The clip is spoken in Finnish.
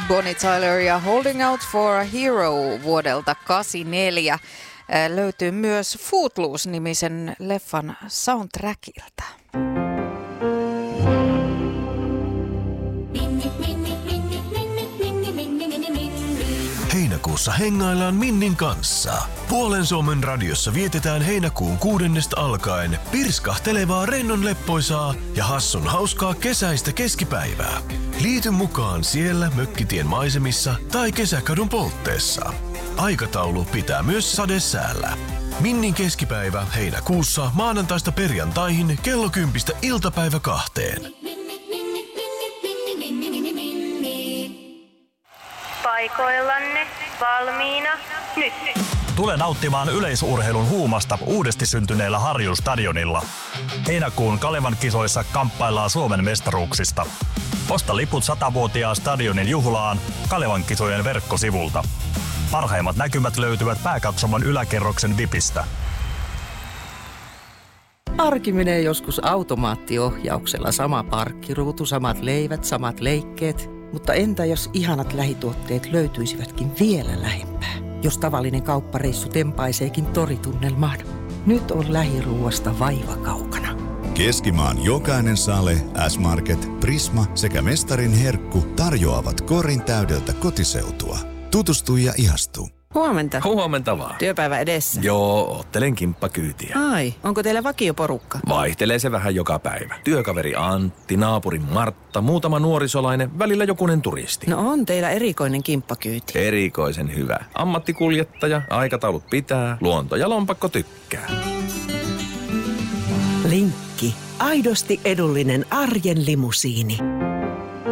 Bonnie Tyler ja Holding Out for a Hero vuodelta 1984 löytyy myös Footloose-nimisen leffan soundtrackilta. Heinäkuussa hengaillaan Minnin kanssa. Puolen Suomen radiossa vietetään heinäkuun 6. alkaen pirskahtelevaa rennonleppoisaa ja hassun hauskaa kesäistä keskipäivää. Liity mukaan siellä Mökkitien maisemissa tai Kesäkadun poltteessa. Aikataulu pitää myös sadesäällä. Minnin keskipäivä heinäkuussa maanantaista perjantaihin kello 10 iltapäivä 2. Paikoillanne, valmiina, nyt. Tule nauttimaan yleisurheilun huumasta uudesti syntyneellä Harjun-stadionilla. Heinäkuun Kalevan kisoissa kamppaillaan Suomen mestaruuksista. Osta liput 100-vuotiaan stadionin juhlaan Kalevan kisojen verkkosivulta. Parhaimmat näkymät löytyvät pääkatsomon yläkerroksen VIPistä. Arki menee joskus automaattiohjauksella. Sama parkkiruutu, samat leivät, samat leikkeet. Mutta entä jos ihanat lähituotteet löytyisivätkin vielä lähempää? Jos tavallinen kauppareissu tempaiseekin toritunnelmaan. Nyt on lähiruuasta vaiva kaukana. Keskimaan jokainen sale, S-Market, Prisma sekä Mestarin herkku tarjoavat korin täydeltä kotiseutua. Tutustu ja ihastu. Huomenta. Huomenta vaan. Työpäivä edessä. Joo, oottelen kimppakyytiä. Ai, onko teillä vakioporukka? Vaihtelee se vähän joka päivä. Työkaveri Antti, naapuri Martta, muutama nuorisolainen, välillä jokunen turisti. No on teillä erikoinen kimppakyyti. Erikoisen hyvä. Ammattikuljettaja, aikataulut pitää, luonto ja lompakko tykkää. Linkki. Aidosti edullinen arjen limusiini.